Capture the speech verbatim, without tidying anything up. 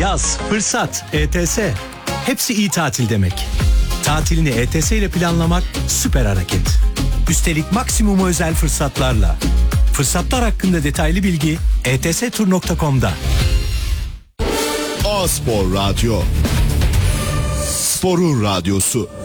Yaz, fırsat, E T S. Hepsi iyi tatil demek. Tatilini E T S ile planlamak süper hareket. Üstelik maksimum özel fırsatlarla. Fırsatlar hakkında detaylı bilgi e t s tur nokta com'da. A-Spor Radyo. Sporun radyosu.